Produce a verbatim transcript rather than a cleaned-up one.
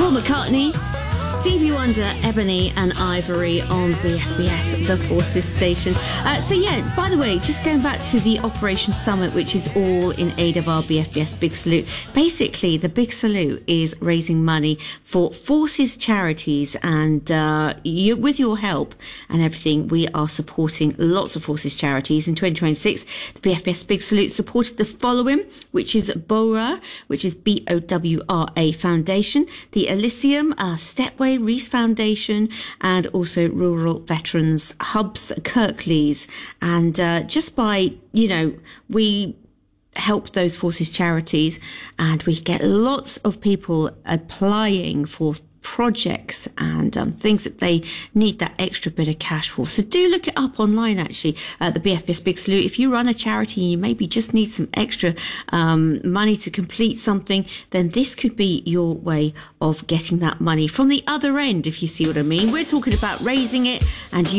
Paul McCartney, Stevie Wonder, Ebony and Ivory on B F B S, the Forces Station. Uh, so yeah, by the way, just going back to the Operation Summit, which is all in aid of our B F B S Big Salute. Basically, the Big Salute is raising money for Forces charities, and uh, you, with your help and everything, we are supporting lots of Forces charities. In twenty twenty-six, the B F B S Big Salute supported the following, which is BOWRA, which is B O W R A Foundation, the Elysium, uh, Stepway, Reese Foundation, and also Rural Veterans Hubs, Kirklees. And uh, just by, you know, we help those Forces charities, and we get lots of people applying for projects and um, things that they need that extra bit of cash for. So do look it up online, actually, uh, the B F B S Big Salute. If you run a charity and you maybe just need some extra um, money to complete something, then this could be your way of getting that money from the other end, if you see what I mean. We're talking about raising it, and you